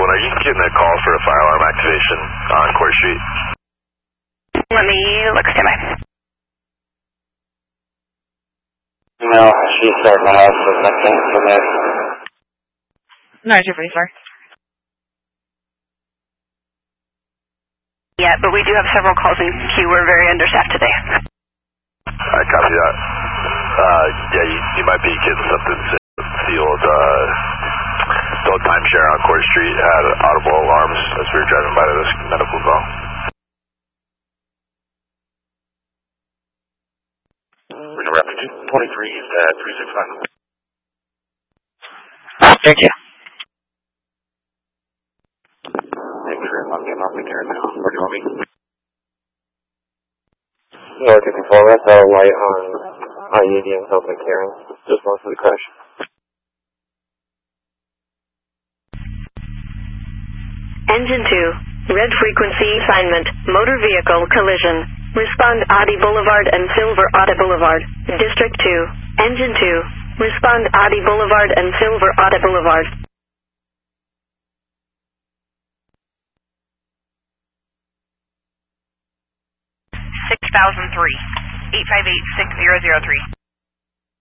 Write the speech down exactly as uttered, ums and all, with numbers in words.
Are you getting a call for a fire alarm activation on Court Street? Let me look, stand by. No, she's starting to have some nothing from that. No, two forty-four. Yeah, but we do have several calls in queue. We're very understaffed today. I copy that. Uh, yeah, you, you might be getting something to the old, uh, the old timeshare on Court Street had audible alarms as we were driving by this medical call. We're going to wrap two twenty-three at three six five. Thank you. Make sure I'm getting off the care now. Where do you want me? No, two control, that's our light on I U D and South Lake Karen. Just most of the crash. Engine two, red frequency assignment, motor vehicle collision. Respond Audi Boulevard and Silver Audi Boulevard, District two. Engine two, respond Audi Boulevard and Silver Audi Boulevard. six thousand three, eight five eight, six zero zero three.